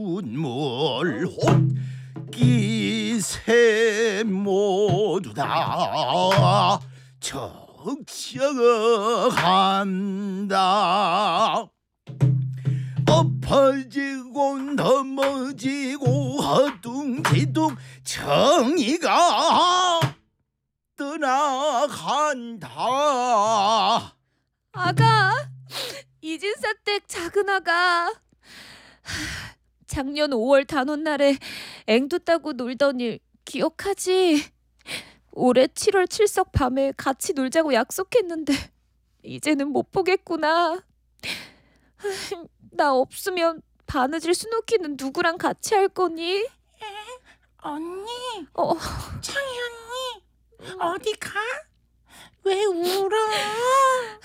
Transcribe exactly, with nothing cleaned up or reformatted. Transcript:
운물 혼기세 모두 다 적셔간다. 엎어지고 넘어지고 허둥지둥 정의가 떠나간다. 아가, 이진사댁 작은아가 작년 오월 단오날에 앵두 따고 놀던 일 기억하지? 올해 칠월 칠석 밤에 같이 놀자고 약속했는데 이제는 못 보겠구나. 나 없으면 바느질 스누키는 누구랑 같이 할 거니? 언니, 어, 창희 언니, 어디 가? 왜 울어?